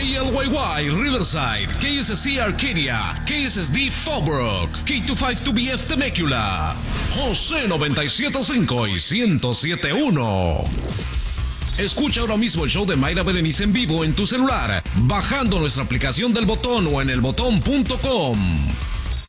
KLYY Riverside, KSC Arcadia, KSSD Fallbrook, K252BF Temecula, José 97.5 y 107.1. Escucha ahora mismo el show de Mayra Berenice en vivo en tu celular, bajando nuestra aplicación del Botón o en elbotón.com.